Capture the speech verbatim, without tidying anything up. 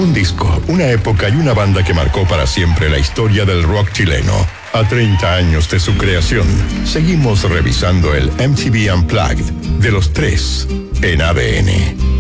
Un disco, una época y una banda que marcó para siempre la historia del rock chileno. A treinta años de su creación, seguimos revisando el M T V Unplugged de los tres en A D N.